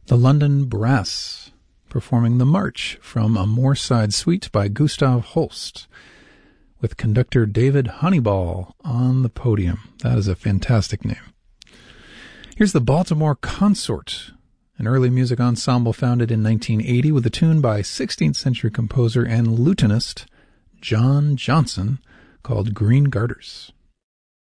The London Brass, performing the March from A Moorside Suite by Gustav Holst, with conductor David Honeyball on the podium. That is a fantastic name. Here's the Baltimore Consort, an early music ensemble founded in 1980 with a tune by 16th century composer and lutenist John Johnson called Green Garters.